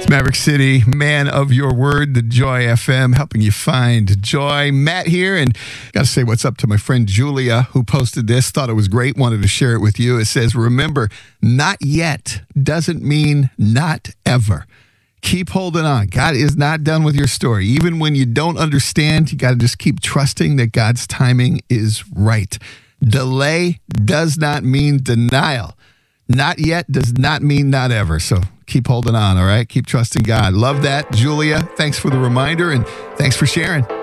Maverick City, man of your word, the Joy FM, helping you find joy. Matt here, and got to say what's up to my friend Julia, who posted this, thought it was great, wanted to share it with you. It says, remember, not yet doesn't mean not ever. Keep holding on. God is not done with your story. Even when you don't understand, you got to just keep trusting that God's timing is right. Delay does not mean denial. Not yet does not mean not ever. So keep holding on, all right? Keep trusting God. Love that, Julia. Thanks for the reminder, and thanks for sharing.